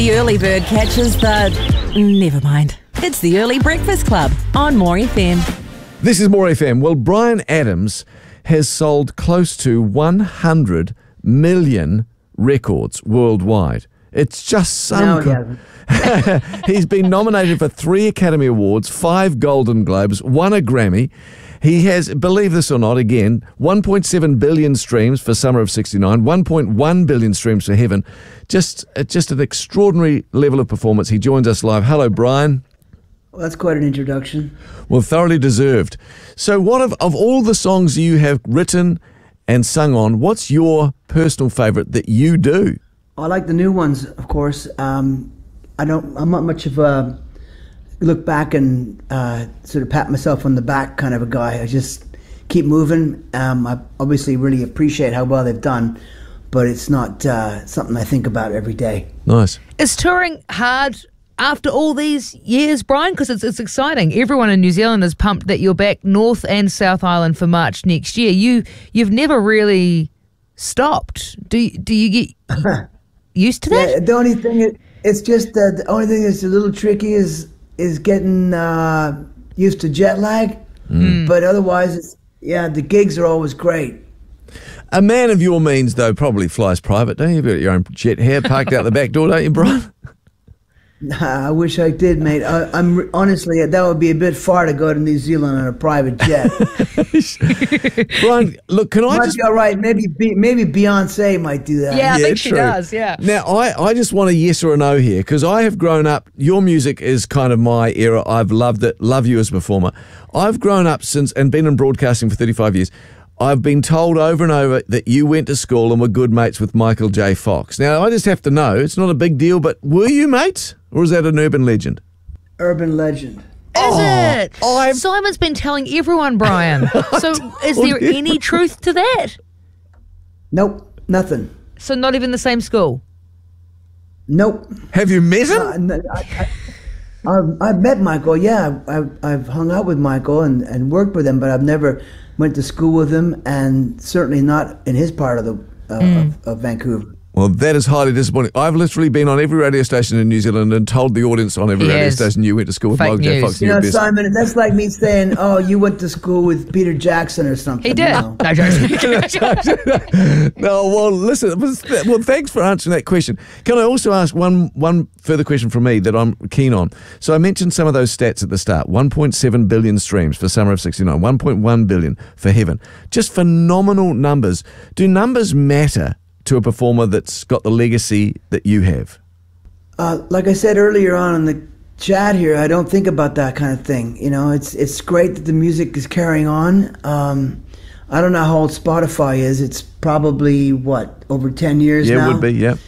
The early bird catches the... Never mind. It's the Early Breakfast Club on More FM. This is More FM. Well, Bryan Adams has sold close to 100 million records worldwide. It's just some... No, He's been nominated for 3 Academy Awards, 5 Golden Globes, 1 a Grammy. He has, believe this or not, again, 1.7 billion streams for Summer of 69, 1.1 billion streams for Heaven. Just an extraordinary level of performance. He joins us live. Hello, Bryan. Well, that's quite an introduction. Well, thoroughly deserved. So what of all the songs you have written and sung on, what's your personal favourite that you do? I like the new ones, of course. I'm not much of a look back and sort of pat myself on the back kind of a guy. I just keep moving. I obviously really appreciate how well they've done, but it's not something I think about every day. Nice. Is touring hard after all these years, Bryan? Because it's exciting. Everyone in New Zealand is pumped that you're back North and South Island for March next year. You've never really stopped. Do you get used to that? Yeah, the only thing it's just the only thing that's a little tricky is getting used to jet lag. But otherwise, the gigs are always great. A man of your means, though, probably flies private, don't you? You've got your own jet here parked out the back door, don't you, Bryan? I wish I did, mate. I'm honestly, that would be a bit far to go to New Zealand on a private jet. Bryan, look, can I just... You're right. Maybe Beyonce might do that. Yeah, I think she true. does, yeah. Now, I just want a yes or a no here, because I have grown up... Your music is kind of my era. I've loved it. Love you as a performer. I've grown up since and been in broadcasting for 35 years. I've been told over and over that you went to school and were good mates with Michael J. Fox. Now, I just have to know, it's not a big deal, but were you mates? Or is that an urban legend? Urban legend. Is it? I've- Simon's been telling everyone, Bryan. So is there any truth to that? Nope, nothing. So not even the same school? Nope. Have you met him? I've met Michael, yeah. I've hung out with Michael and worked with him, but I've never went to school with him, and certainly not in his part of of Vancouver. Well, that is highly disappointing. I've literally been on every radio station in New Zealand and told the audience on every radio station you went to school with Fake Michael J. news. Fox. You know, best. Simon, that's like me saying, "Oh, you went to school with Peter Jackson or something." He did. You know? No, joking. No, well, listen. Well, thanks for answering that question. Can I also ask one further question from me that I'm keen on? So I mentioned some of those stats at the start. 1.7 billion streams for Summer of 69, 1.1 billion for Heaven. Just phenomenal numbers. Do numbers matter to a performer that's got the legacy that you have? Like I said earlier on in the chat here, I don't think about that kind of thing. You know, it's great that the music is carrying on. I don't know how old Spotify is. It's probably, over 10 years now? Yeah, it would be, yeah.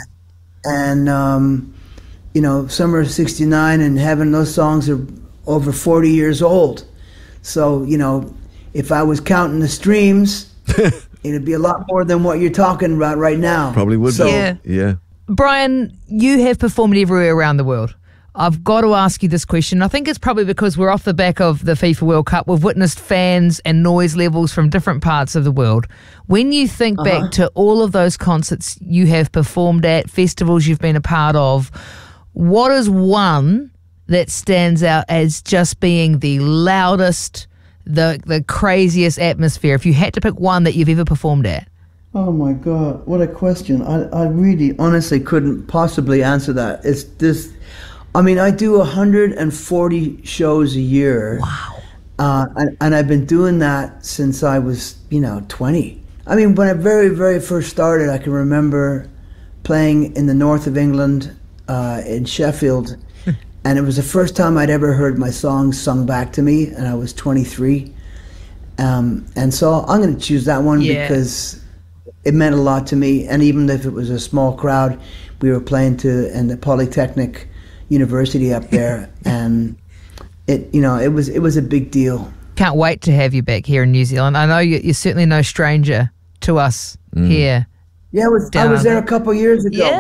And, you know, Summer of 69 and Heaven, those songs are over 40 years old. So, you know, if I was counting the streams... It'd be a lot more than what you're talking about right now. Probably would be. Yeah. Bryan, you have performed everywhere around the world. I've got to ask you this question. I think it's probably because we're off the back of the FIFA World Cup. We've witnessed fans and noise levels from different parts of the world. When you think back to all of those concerts you have performed at, festivals you've been a part of, what is one that stands out as just being the loudest, the craziest atmosphere, if you had to pick one that you've ever performed at? Oh my God, what a question. I really honestly couldn't possibly answer that. It's this, I mean, I do 140 shows a year. Wow. And I've been doing that since I was, 20. I mean, when I very, very first started, I can remember playing in the north of England, in Sheffield. And it was the first time I'd ever heard my songs sung back to me, and I was 23. And so I'm going to choose that one because it meant a lot to me. And even if it was a small crowd, we were playing in the Polytechnic University up there, and it was a big deal. Can't wait to have you back here in New Zealand. I know you're certainly no stranger to us here. Yeah, I was there a couple years ago. Yeah.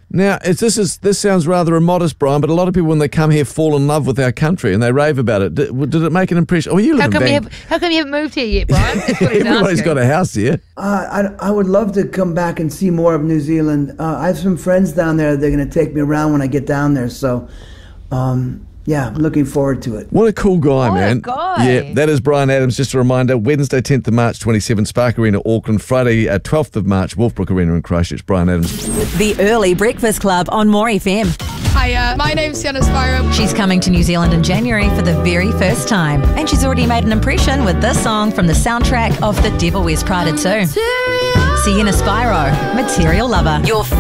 Now, this sounds rather immodest, Brian, but a lot of people when they come here fall in love with our country and they rave about it. Did it make an impression? Oh, you live in Bangor. How come you haven't moved here yet, Brian? That's what he's Everybody's asking. got a house here. I would love to come back and see more of New Zealand. I have some friends down there. They're going to take me around when I get down there. So, yeah, I'm looking forward to it. What a cool guy, What a man. guy. Yeah, that is Brian Adams. Just a reminder, Wednesday, 10th of March, 27, Spark Arena, Auckland. Friday, 12th of March, Wolfbrook Arena in Christchurch. Brian Adams. The Early Breakfast Club on More FM. Hiya, my name's Sienna Spyro. She's coming to New Zealand in January for the very first time. And she's already made an impression with this song from the soundtrack of The Devil Wears Prada 2. Sienna Spyro, Material Lover. Your